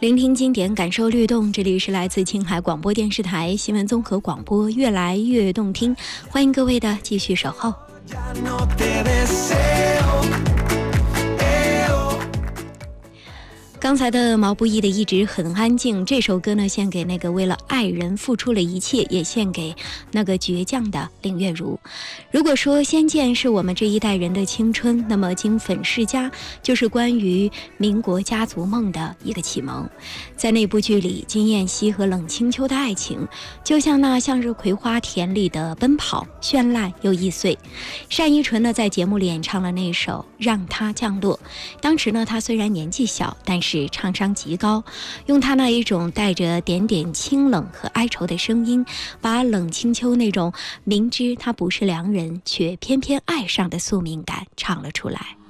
聆听经典，感受律动。这里是来自青海广播电视台新闻综合广播，越来越动听。欢迎各位的继续守候。刚才的毛不易的一直很安静，这首歌呢献给那个为了爱人付出了一切，也献给那个倔强的林月如。如果说《仙剑》是我们这一代人的青春，那么《金粉世家》就是关于民国家族梦的一个启蒙。在那部剧里，金燕西和冷清秋的爱情就像那向日葵花田里的奔跑，绚烂又易碎。单依纯呢在节目里演唱了那首《让它降落》，当时呢她虽然年纪小，但是唱商极高，用他那一种带着点点清冷和哀愁的声音，把冷清秋那种明知他不是良人却偏偏爱上的宿命感唱了出来。